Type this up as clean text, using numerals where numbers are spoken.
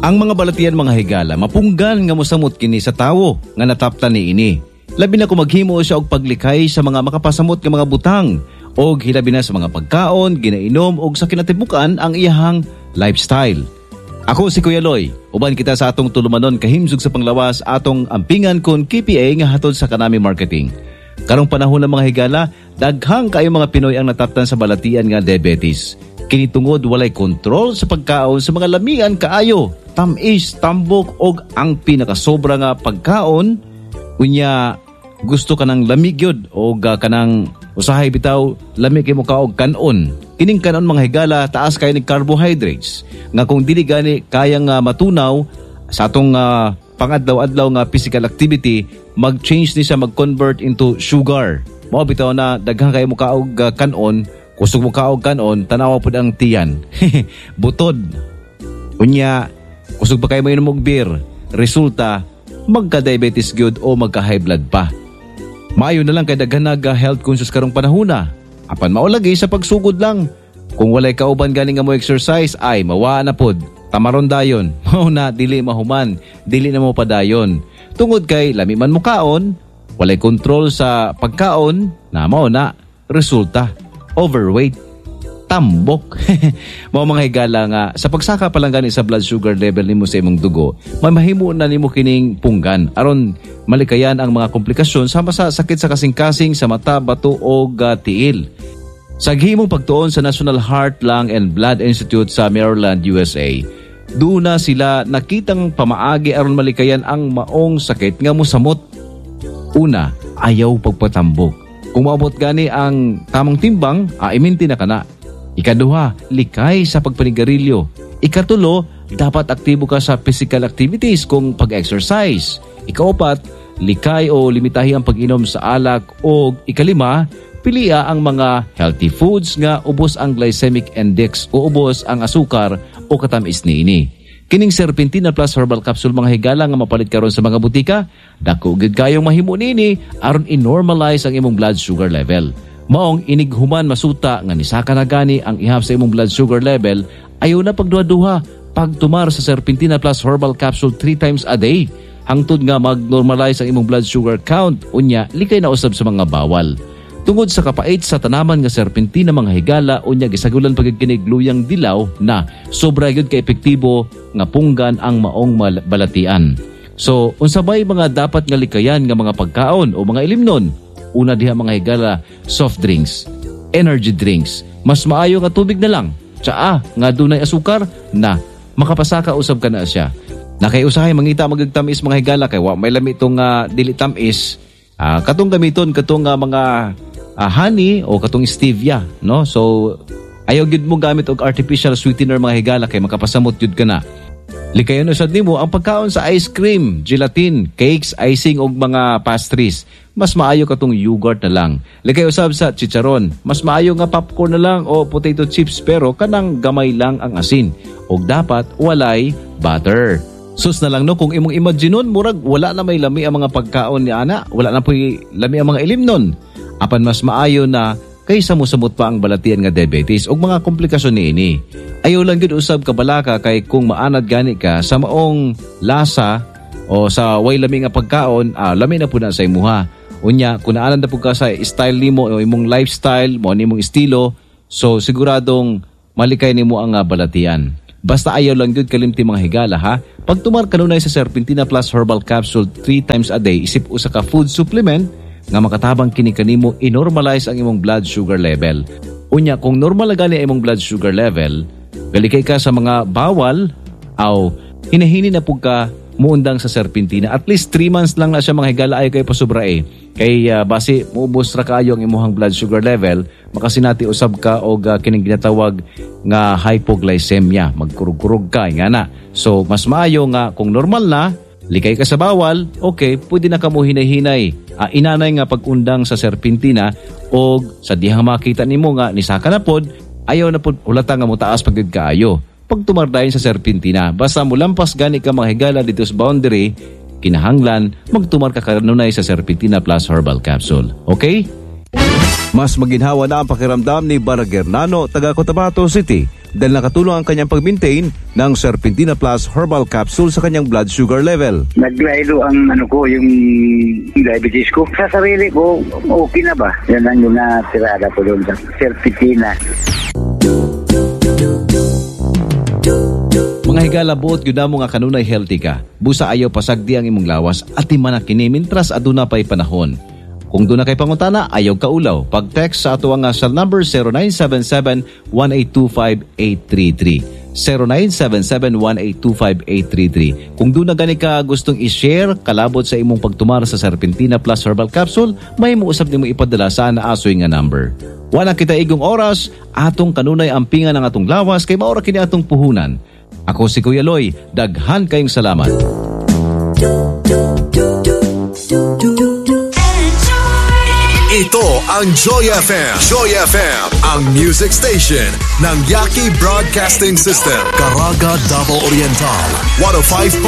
Ang mga balatian mga higala mapunggan nga mosamot kini sa tawo nga nataptan ni ini. Labi na kung maghimo siya og paglikay sa mga makapasamot nga mga butang og hilabi na sa mga pagkaon, ginainom og sa kinatibukan ang iyahang lifestyle. Ako si Kuya Loy, uban kita sa atong tulumanon kahimsog sa panglawas atong ampingan kon KPA nga hatod sa Kanami Marketing. Karong panahon ng mga higala, daghang kayo mga Pinoy ang nataptan sa balatian nga diabetes. Kini tungod walay kontrol sa pagkaon sa mga lamian kaayo, tamis, tambok og ang pinakasobra nga pagkaon unya gusto kanang lamig yun o kanang usahay bitaw lamig kay mo ka og kanon. Kining kanon mga higala taas kay ni carbohydrates nga kung dili gani kayang matunaw sa atong pangadlaw-adlaw nga physical activity, mag-change ni siya, mag-convert into sugar. Mao bitaw na daghang kay mo ka og kanon, kusog mo ka og kanon, tanawa pud ang tiyan. Butod. Unya kusog pa kay mo inom og beer, resulta magka-diabetes gyud o magka-high blood pa. Maayo na lang kay daghan health conscious karong panahona. Apan maulagi sa pagsugod lang. Kung walay kauban galing nga mo exercise ay mawaa na pod. Tamaron dayon. Mao na dili mahuman, dili na mo padayon. Tungod kay lami man mo kaon, walay kontrol sa pagkaon, na mao na resulta overweight, tambok. Mao mga higala nga sa pagsaka pa lang gani sa blood sugar level nimo sa imong dugo, may mahimo na nimo kining punggan aron malikayan ang mga komplikasyon sama sa sakit sa kasing-kasing sa mata, bato o tiil. Sa gihimong pagtuon sa National Heart, Lung and Blood Institute sa Maryland, USA, doon na sila nakitang pamaagi aron malikayan ang maong sakit nga mosamot. Una, ayaw pagpatambok. Kung maabot gani ang tamang timbang, iminti na kana. Ikaduha, likay sa pagpanigarilyo. Ikatulo, dapat aktibo ka sa physical activities kung pag-exercise. Ikaapat, likay o limitahi ang pag-inom sa alak. O ikalima, pilia ang mga healthy foods nga ubos ang glycemic index o ubos ang asukar o katamis niini. Kining Serpentina Plus Herbal Capsule mga higala nga mapalit karon sa mga butika, dako gid kayong mahimo nini aron i-normalize ang imong blood sugar level. Maong inighuman masuta nga nisaka na gani ang ihap sa imong blood sugar level, ayaw na pagduha-duha pagtumar sa Serpentina Plus Herbal Capsule 3 times a day. Hangtod nga mag-normalize ang imong blood sugar count, unya likay na usab sa mga bawal. Tungod sa kapait sa tanaman nga serpentina mga higala, unya gisagulan pagkikinig luyang dilaw na sobra gyud ka epektibo nga punggan ang maong balatian. So, unsabay mga dapat nga likayan nga mga pagkaon o mga ilimnon? Una diha mga higala, soft drinks, energy drinks. Mas maayo nga tubig na lang. Tsaa nga dunay asukar na makapasaka usab ka na siya. Nakay-usahay mangita magagtamis mga higala kay wa may lami itong dili tamis. Katong gamiton katong mga honey o katong stevia, no? So ayaw gyud mo gamit og artificial sweetener mga higala kay makapasamot gyud ka na. Likayon usad nimo ang pagkaon sa ice cream, gelatin, cakes, icing og mga pastries. Mas maayo katong yogurt na lang. Likay usab sa chicharon, mas maayo nga popcorn na lang o potato chips pero kanang gamay lang ang asin. Og dapat walay butter. Sus na lang no, kung imong imaginon, murag wala na may lami ang mga pagkaon ni ana, wala na po'y lami ang mga ilimnon. Apan mas maayo na kaysa mosamot pa ang balatian nga diabetes o mga komplikasyon niini. Ayaw lang yun usab kabalaka kay kung maanad gani ka sa maong lasa o sa way lami nga pagkaon, lami na po na sa imuha. Unya, kung naanad na po ka sa style nimo o imong lifestyle, mo nimong estilo, so siguradong malikay nimo ang balatian. Basta ayaw lang yun kalimti mga higala ha. Pag tumar kanunay sa Serpentina Plus Herbal Capsule 3 times a day, isip usa ka food supplement nga makatabang kini kanimo i-normalize ang imong blood sugar level. Unya, kung normal gani ang imong blood sugar level, galikay ka sa mga bawal, aw hinahini na pug ka muundang sa Serpentina. At least 3 months lang na siya mga higala, ay kay pasubra Kay base muubos ra kaayo ang imong blood sugar level, makasinati usab ka og kining ginatawag nga hypoglycemia, magkurog-kurog ka nga na. So mas maayo nga kung normal na, likay ka sa bawal, okay, pwede na kamo hinay-hinay. Inanay nga pag-undang sa Serpentina og sa dihang makita nimo nga nisaka na pod, ayaw na pod ulata nga mo taas pagdid kaayo. Pag tumardayon sa Serpentina, basta mo lampas gani ka mga higala dito sa boundary, kinahanglan magtumar ka kanunay sa Serpentina Plus Herbal Capsule. Okay? Mas maginhawa na ang pakiramdam ni Baragernano, taga Cotabato City, dahil nakatulong ang kanyang pag-maintain ng Serpentina Plus Herbal Capsule sa kanyang blood sugar level. Naglaylo ang yung diabetes ko. Sa sarili ko, okay na ba? Yan ang yung natirada ko doon sa Serpentina. Mga higala, buot yun mo nga kanunay healthy ka. Busa ayaw pasagdi ang imong lawas at imanak kini mintras aduna pa'y panahon. Kung doon na kay pangutana, ayaw kaulaw. Pag-text sa ato ang cell number 0977-1825833. 0977-1825833. Kung doon na gani ka gustong i-share kalabot sa imong pagtumar sa Serpentina Plus Herbal Capsule, may muusap nimo ipadala sa naasoy nga number. Wala kita igong oras, atong kanunay ampingan ang atong lawas kay maora kini atong puhunan. Ako si Kuya Loy, daghan kayong salamat. Ito ang Joy FM. Joy FM, ang music station ng Yaki Broadcasting System. Caraga, Davao Oriental. 105.9